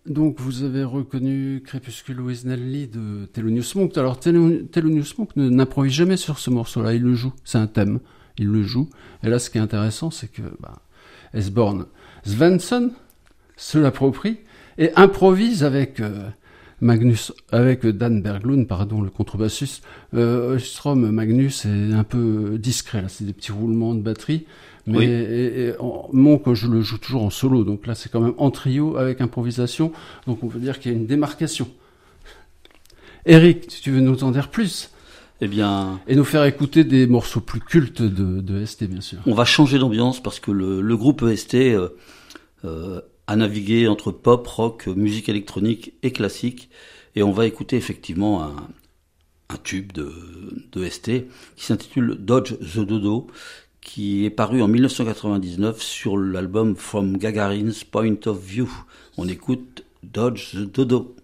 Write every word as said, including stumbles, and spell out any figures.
Donc vous avez reconnu Crepuscule with Nelly de Thelonious Monk. Alors Thelonious Monk n'improvise jamais sur ce morceau-là, il le joue, c'est un thème, il le joue. Et là ce qui est intéressant c'est que bah, Esbjörn Svensson se l'approprie et improvise avec euh, Magnus, avec Dan Berglund, pardon, le contrebassiste. Euh, Strom, Magnus est un peu discret, là, c'est des petits roulements de batterie. Mais oui. et, et, en, Monk, je le joue toujours en solo, donc là c'est quand même en trio avec improvisation, donc on peut dire qu'il y a une démarcation. Eric, si tu veux nous en dire plus, eh bien, et nous faire écouter des morceaux plus cultes de, de E S T, bien sûr. On va changer d'ambiance parce que le, le groupe E S T euh, euh, a navigué entre pop, rock, musique électronique et classique, et on va écouter effectivement un, un tube de, de E S T qui s'intitule Dodge the Dodo, qui est paru en dix-neuf cent quatre-vingt-dix-neuf sur l'album From Gagarin's Point of View. On écoute Dodge the Dodo.